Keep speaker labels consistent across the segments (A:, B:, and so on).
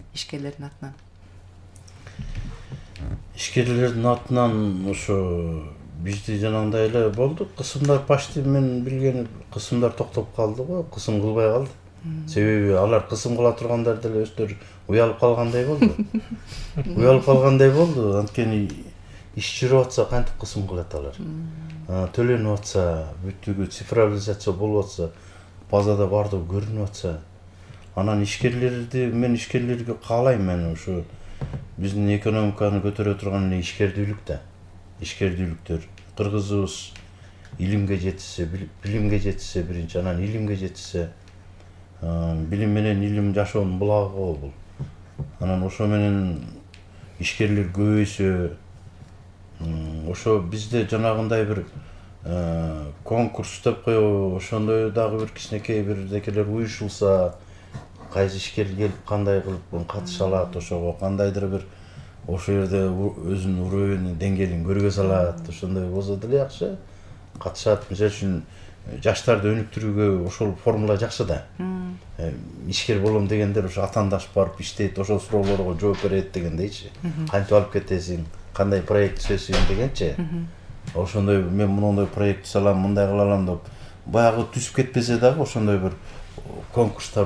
A: ишкерлердин атынан?
B: Ишкерлердин атынан ошо бизде жанагындай эле болду. Кысымдар почти мен билген кысымдар токтоп калды го, кысым кылбай калды. Себеби алар кысым кыла тургандар деле өздөрү уялып калгандай болду. Анткени иш жүрүп атса кантип кысым кылат алар. Төлөнүп атса, бүттүгү цифровизация болуп атса, базада бардыгы көрүнүп атса, анан мен ишкерлерге каалайм, мен ушу биздин экономиканы көтөрө турган эле ишкердүүлүк да. Ишкердүүлүктөр кыргызыбыз илимге жетишсе, билимге жетишсе биринчи, анан илимге жетишсе, билим менен илим жашоонун булагы го бул. Анан ошо менен ишкерлер көбөйсө, ошо бизде жанагындай бир конкурс деп коебу, ошондой дагы бир кичинекей бирдекелер уюшулса, кайсы ишкер келип кандай кылып катыша алат, ошого кандайдыр бир ошол жерде өзүнүн уровень деңгээлин көргөзө алат, ошондой болсо деле жакшы. Катышат, мисалы үчүн жаштарды өнүктүрүүгө ошол формула жакшы да. Ишкер болом дегендер ошо атаандашып барып иштейт, ошол суроолорго жооп берет дегендейчи. Кантип алып кетесиң, кандай проект түзөсүң дегенчи. Ошондой мен мондой проект салам, мындай кыла алам деп баягы түзүп кетпесе дагы ошондой бир конкурстар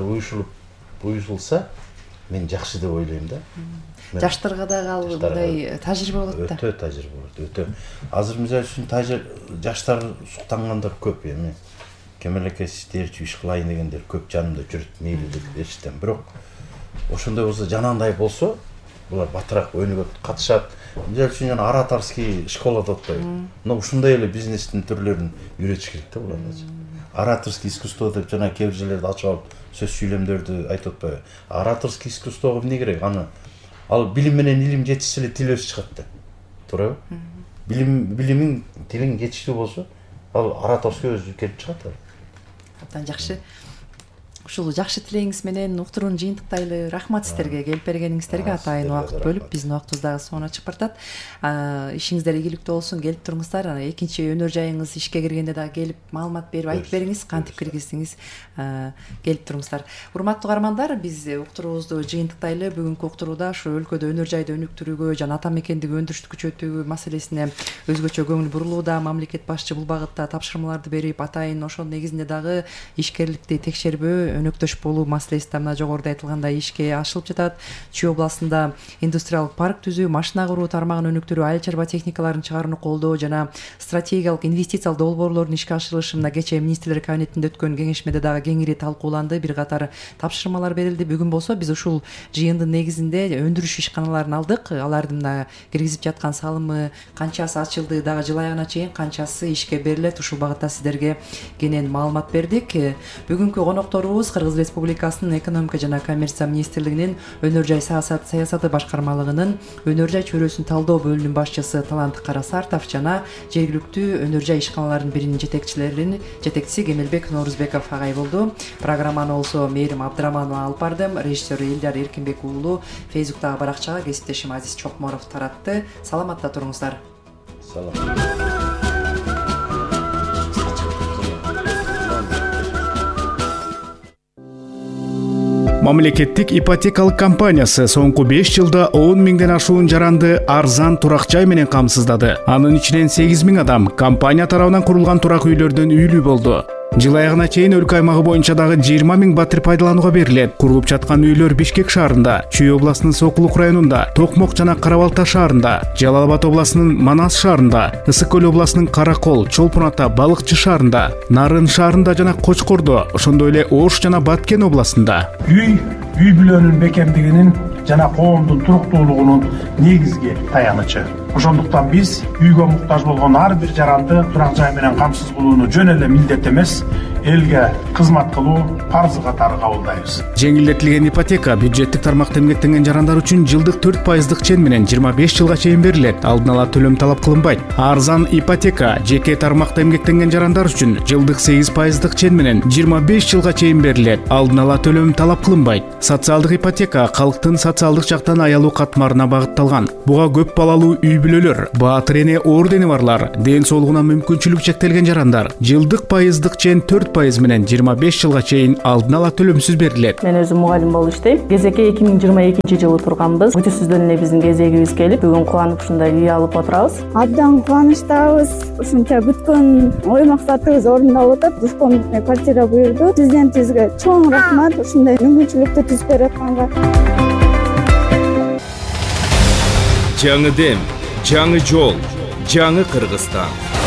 B: уюшулса, мен жакшы деп ойлойм да.
A: Жаштарга дагы ал мындай тажрыйба болот да.
B: Өтө тажрыйба болот, өтө. Азыр мисалы үчүн жаштар суктангандар көп эми. Кемелеке ситерчи иш кылайын дегендер көп жанымда жүрөт, мейли деп эчтем. Бирок ошондой болсо, жанагындай болсо, булар батыраак өнүгөт, катышат. Мисалы үчүн жана ораторский школа деп атпайбы. Мына ушундай эле бизнестин түрлөрүн үйрөтүш керек да буларга. Ораторский искусство деп жана кээ бир жерлерде ачып алып сөз сүйлөмдөрдү айтып атпайбы. Ораторский искусствого эмне керек? Ал билим менен илим жетишсе эле тил өсүп чыгат да. Туурабы? Билимиң, тилиң жетиштүү болсо, ал ораторский өзү келип чыгат.
A: Абдан жакшы. Ушул жакшы тилегиңиз менен уктурууну жыйынтыктайлы. Рахмат сиздерге, келип бергениңиздерге. Атайын убакыт бөлүп, биздин убактыбыз дагы соңуна чыгып бартат. Ишиңиздер ийгиликтүү болсун, келип туруңуздар. Экинчи өнөр жайыңыз ишке киргенде дагы келип маалымат берип айтып бериңиз, кантип киргиздиңиз. Келип туруңуздар. Урматтуу каармандар, биз уктуруубузду жыйынтыктайлы. Бүгүнкү уктурууда ушу өлкөдө өнөр жайды өнүктүрүүгө жана ата мекендиги өндүрүштү күчөтүү маселесине өзгөчө көңүл бурулууда. Мамлекет башчы бул багытта тапшырмаларды берип, атайын ошонун негизинде дагы ишкерликти текшербөө, өнөктөш болуу маселеси да мына жогоруда айтылгандай ишке ашылып жатат. Чүй областында индустриалдык парк түзүү, машина куруу тармагын өнүктүрүү, айыл чарба техникаларын чыгарууну колдоо жана стратегиялык инвестициялык долбоорлордун ишке ашырылышы мына кечээ министрлер кабинетинде өткөн кеңешмеде дагы кеңири талкууланды. Бир катар тапшырмалар берилди. Бүгүн болсо биз ушул жыйындын негизинде өндүрүш ишканаларын алдык. Алардын мына киргизип жаткан салымы канчасы ачылды, дагы жыл аягына чейин канчасы ишке берилет, ушул багытта сиздерге кенен маалымат бердик. Бүгүнкү конокторубуз Кыргыз Республикасынын экономика жана коммерция министрлигинин өнөр жай саясаты башкармалыгынын өнөр жай чөйрөсүн талдоо бөлүмүнүн башчысы Талант Карасартов жана жергиликтүү өнөр жай ишканаларынын биринин жетекчиси Кемелбек Норузбеков агай болду. Программаны болсо Мээрим Абдыраманова алып бардым. Режиссер Элдар Эркинбек уулу Фейсбуктагы баракчага кесиптешим Азиз Чокморов таратты. Саламатта туруңуздар.
C: Мамлекеттик ипотекалык компаниясы соңку 5 жылда 10 миңден ашуун жаранды арзан турак жай менен камсыздады. Анын ичинен 8 миң адам компания тарабынан курулган турак үйлөрдөн үйлүү болду. Жыл аягына чейин өлкө аймагы боюнча дагы 20 миң батир пайдаланууга берилет. Курулуп жаткан үйлөр Бишкек шаарында, Чүй областынын Сокулук районунда, Токмок жана Карабалта шаарында, Жалал Абад областынын Манас шаарында, Ысык Көл областынын Каракол, Чолпун Ата, Балыкчы шаарында, Нарын шаарында жана Кочкордо, ошондой эле Ош жана Баткен областында.
D: Үй бүлөнүн бекемдигинин жана коомдун туруктуулугунун негизги таянычы. Ошондуктан биз үйгө муктаж болгон ар бир жаранды турак жай менен камсыз кылууну жөн эле милдет эмес, элге кызмат кылуу парзы катары кабылдайбыз.
C: Жеңилдетилген ипотека бюджеттик тармакта эмгектенген жарандар үчүн жылдык 4% чен менен 25 жылга чейин берилет. Алдын ала төлөм талап кылынбайт. Арзан ипотека жеке тармакта эмгектенген жарандар үчүн жылдык 8% чен менен 25 жылга чейин берилет. Алдын ала төлөм талап кылынбайт. Социалдык ипотека калктын социалдык жактан аялуу катмарына багытталган. Буга көп балалуу үй үй-бүлөлөр, баатыр эне ордени барлар, ден соолугуна мүмкүнчүлүк чектелген жарандар жылдык пайыздык чен 4% менен 25 жылга чейин алдын ала төлөмсүз берилет.
E: Мен өзүм мугалим болуп иштейм. Кезекке 2022 жылы турганбыз. Күтүүсүздөн эле биздин кезегибиз келип, бүгүн кубанып ушундай үй алып отурабыз.
F: Абдан кубанычтабыз. Ушунча күткөн ой максатыбыз орундалып атат. Душкон квартира буйрду. Президентибизге чоң рахмат ушундай мүмкүнчүлүктү түзүп берип атканга.
G: Жаңы дем, жаңы жол, жаңы Кыргызстан.